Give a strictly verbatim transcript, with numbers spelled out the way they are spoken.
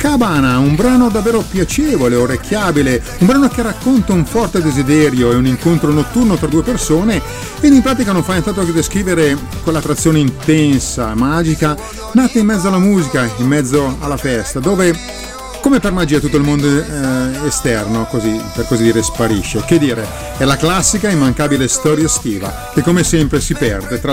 Copacabana, un brano davvero piacevole, orecchiabile, un brano che racconta un forte desiderio e un incontro notturno tra due persone ed in pratica non fa nient'altro che descrivere quell'attrazione intensa, magica, nata in mezzo alla musica, in mezzo alla festa, dove come per magia tutto il mondo eh, esterno, così, per così dire, sparisce. Che dire, è la classica e immancabile storia estiva che come sempre si perde tra